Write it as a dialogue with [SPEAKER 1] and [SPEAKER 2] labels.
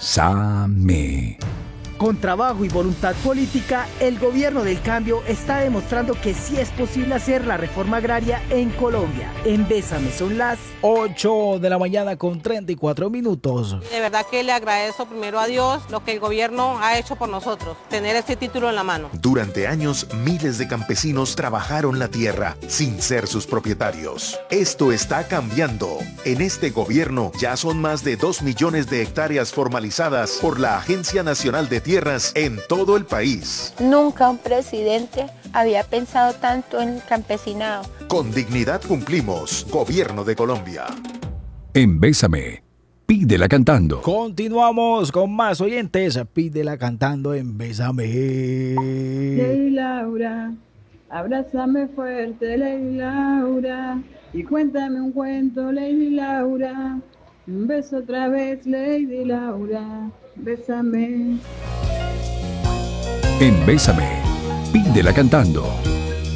[SPEAKER 1] Bésame.
[SPEAKER 2] Con trabajo y voluntad política, el gobierno del cambio está demostrando que sí es posible hacer la reforma agraria en Colombia. En Bésame son las
[SPEAKER 3] 8 de la mañana con 34 minutos.
[SPEAKER 4] De verdad que le agradezco primero a Dios lo que el gobierno ha hecho por nosotros, tener este título en la mano.
[SPEAKER 5] Durante años, miles de campesinos trabajaron la tierra sin ser sus propietarios. Esto está cambiando. En este gobierno ya son más de 2 millones de hectáreas formalizadas por la Agencia Nacional de Tierras en todo el país.
[SPEAKER 6] Nunca un presidente había pensado tanto en el campesinado.
[SPEAKER 5] Con dignidad cumplimos. Gobierno de Colombia.
[SPEAKER 1] En Bésame, pídela cantando.
[SPEAKER 3] Continuamos con más oyentes. Pídela cantando en Bésame.
[SPEAKER 7] Ley Laura, abrázame fuerte, Ley Laura, y cuéntame un cuento, Lady Laura. Un beso otra vez, Lady Laura, bésame.
[SPEAKER 1] En Bésame, pídela cantando.